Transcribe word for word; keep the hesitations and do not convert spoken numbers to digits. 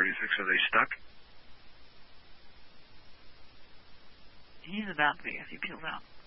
thirty-six. Are they stuck? He's about to be if he peels out.